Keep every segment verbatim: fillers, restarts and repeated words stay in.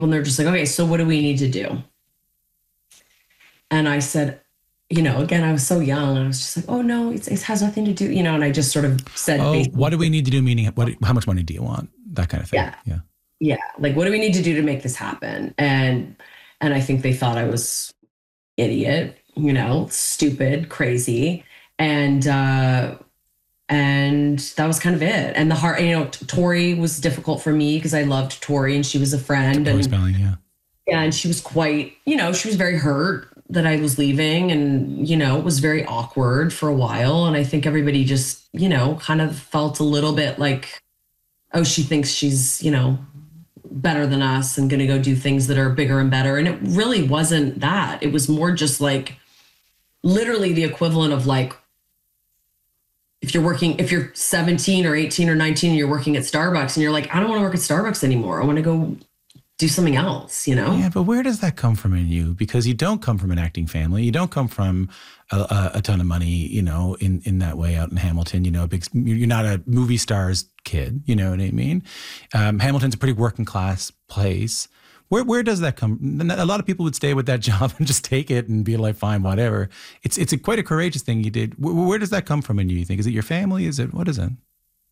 And they're just like, okay, so what do we need to do? And I said, you know, again, I was so young. I was just like, oh, no, it's, it has nothing to do, you know, and I just sort of said, oh, what do we need to do? Meaning, what? How much money do you want? That kind of thing. Yeah. Yeah. Yeah. Like, what do we need to do to make this happen? And, and I think they thought I was idiot, you know, stupid, crazy. And, uh, and that was kind of it. And the heart, you know, Tori was difficult for me because I loved Tori and she was a friend. Tori and Spelling, yeah. Yeah. And she was quite, you know, she was very hurt that I was leaving, and, you know, it was very awkward for a while. And I think everybody just, you know, kind of felt a little bit like, oh, she thinks she's, you know, better than us and going to go do things that are bigger and better. And it really wasn't that. It was more just like literally the equivalent of like, if you're working, if you're seventeen or eighteen or nineteen and you're working at Starbucks and you're like, I don't want to work at Starbucks anymore. I want to go do something else, you know? Yeah, but where does that come from in you? Because you don't come from an acting family. You don't come from a, a, a ton of money, you know, in, in that way out in Hamilton. You know, a big, you're not a movie star's kid, you know what I mean? Um, Hamilton's a pretty working class place. Where where does that come? A lot of people would stay with that job and just take it and be like, fine, whatever. It's it's a quite a courageous thing you did. Where, where does that come from in you, you think? Is it your family? Is it, what is it?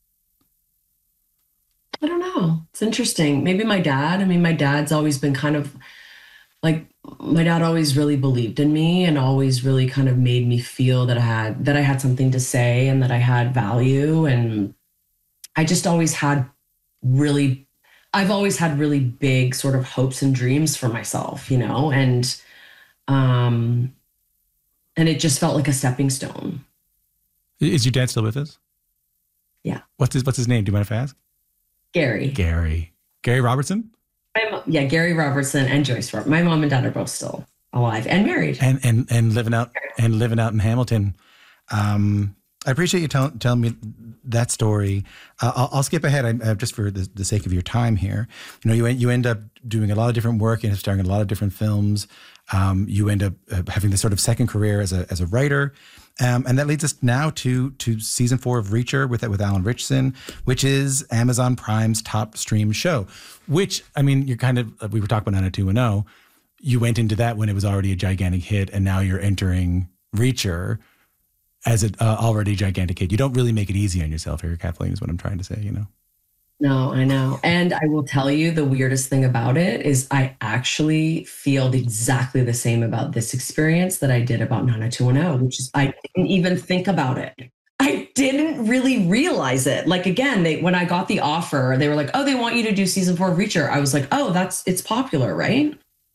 I don't know. It's interesting. Maybe my dad. I mean, my dad's always been kind of like, my dad always really believed in me and always really kind of made me feel that I had, that I had something to say and that I had value. And I just always had really, I've always had really big sort of hopes and dreams for myself, you know, and, um, and it just felt like a stepping stone. Is your dad still with us? Yeah. What's his, what's his name? Do you mind if I ask? Gary. Gary. Gary Robertson? My mom, yeah, Gary Robertson and Joyce Robertson. My mom and dad are both still alive and married. And and and living out and living out in Hamilton. Um, I appreciate you tell, telling me that story. Uh, I'll, I'll skip ahead I, uh, just for the, the sake of your time here. You know, you you end up doing a lot of different work and starring in a lot of different films. Um, you end up uh, having this sort of second career as a as a writer. Um, and that leads us now to to season four of Reacher with with Alan Ritchson, which is Amazon Prime's top stream show. Which, I mean, you're kind of, we were talking about nine oh two one oh. You went into that when it was already a gigantic hit, and now you're entering Reacher as an uh, already gigantic hit. You don't really make it easy on yourself here, Kathleen, is what I'm trying to say, you know? No, I know. And I will tell you, the weirdest thing about it is I actually feel exactly the same about this experience that I did about nine oh two one oh, which is I didn't even think about it. I didn't really realize it. Like, again, they when I got the offer, they were like, oh, they want you to do season four of Reacher. I was like, oh, that's, it's popular, right?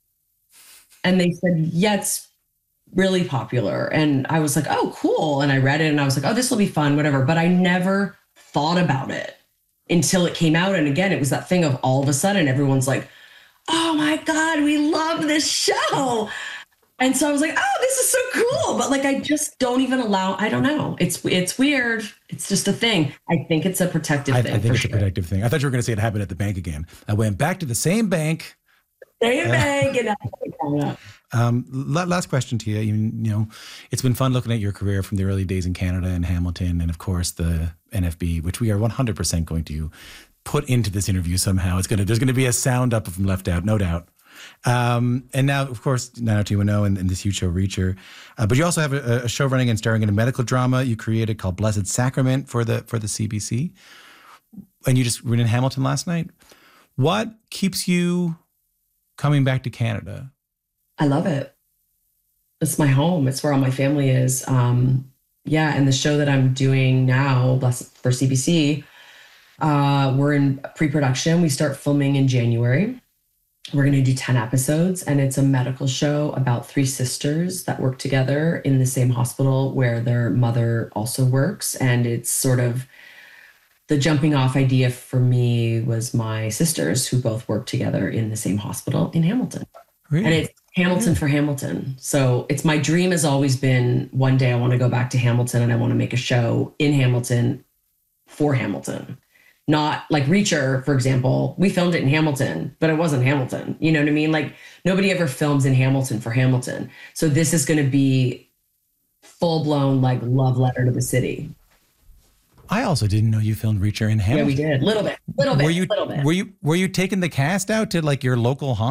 And they said, yeah, it's really popular. And I was like, oh, cool. And I read it and I was like, oh, this will be fun, whatever. But I never thought about it until it came out. And again, it was that thing of all of a sudden, everyone's like, oh my God, we love this show. And so I was like, oh, this is so cool. But like, I just don't even allow, I don't know. It's it's weird. It's just a thing. I think it's a protective I, thing. I think it's sure. a protective thing. I thought you were going to say it happened at the bank again. I went back to the same bank. Same uh, bank. And um, last question to you. you. You know, it's been fun looking at your career from the early days in Canada and Hamilton, and of course the N F B, which we are one hundred percent going to put into this interview somehow. It's going to, there's going to be a sound up from Left Out, no doubt. Um, and now, of course, nine oh two one oh and, and this huge show, Reacher. Uh, but you also have a, a show running and starring in a medical drama you created called Blessed Sacrament for the for the C B C. And you just were in Hamilton last night. What keeps you coming back to Canada? I love it. It's my home. It's where all my family is. Um, yeah, and the show that I'm doing now, Blessed for C B C, uh, we're in pre-production. We start filming in January. We're going to do ten episodes, and it's a medical show about three sisters that work together in the same hospital where their mother also works. And it's sort of the jumping off idea for me was my sisters who both work together in the same hospital in Hamilton. Really? And it's Hamilton really? for Hamilton. So it's my dream has always been one day I want to go back to Hamilton and I want to make a show in Hamilton for Hamilton. Not like Reacher, for example, we filmed it in Hamilton, but it wasn't Hamilton. You know what I mean? Like nobody ever films in Hamilton for Hamilton. So this is going to be full blown like love letter to the city. I also didn't know you filmed Reacher in Hamilton. Yeah, we did. Little bit, little bit, were you, little bit. Were you, were you taking the cast out to like your local haunt?